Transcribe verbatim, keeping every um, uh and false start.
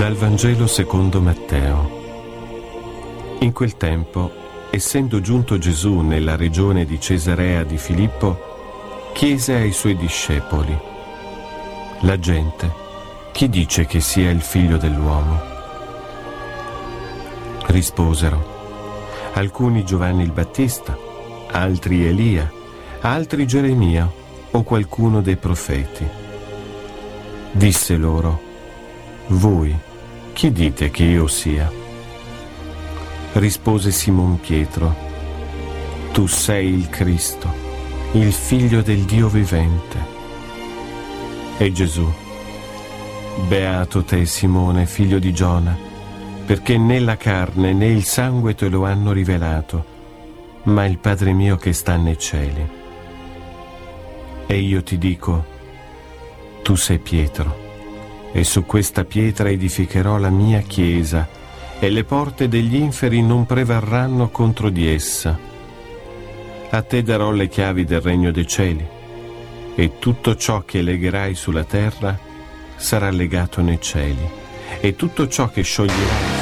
Dal Vangelo secondo Matteo. In quel tempo, essendo giunto Gesù nella regione di Cesarea di Filippo, chiese ai suoi discepoli: la gente, chi dice che sia il figlio dell'uomo? Risposero: alcuni Giovanni il Battista, altri Elia, altri Geremia o qualcuno dei profeti. Disse loro: voi, chi dite che io sia? Rispose Simon Pietro: tu sei il Cristo, il Figlio del Dio vivente. E Gesù: beato te, Simone, figlio di Giona, perché né la carne né il sangue te lo hanno rivelato, ma il Padre mio che sta nei cieli. E io ti dico: tu sei Pietro, e su questa pietra edificherò la mia chiesa, e le porte degli inferi non prevarranno contro di essa. A te darò le chiavi del regno dei cieli, e tutto ciò che legherai sulla terra sarà legato nei cieli, e tutto ciò che scioglierai